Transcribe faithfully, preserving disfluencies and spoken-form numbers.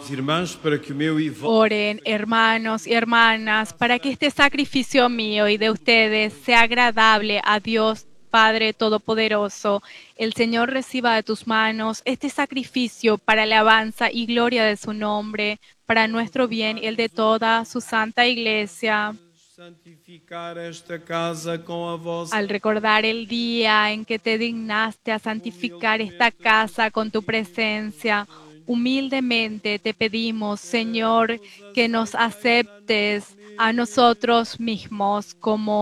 Amados irmãos, para que o meu e vosso Oren, hermanos y hermanas, para que este sacrificio mío y de ustedes sea agradable a Dios Padre Todopoderoso. El Señor reciba de tus manos este sacrificio para alabanza y gloria de su nombre, para nuestro bien y el de toda su santa iglesia. santificar esta casa com a vossa Al recordar el día en que te dignaste a santificar esta casa con tu presencia, humildemente te pedimos, Señor, que nos aceptes a nosotros mismos como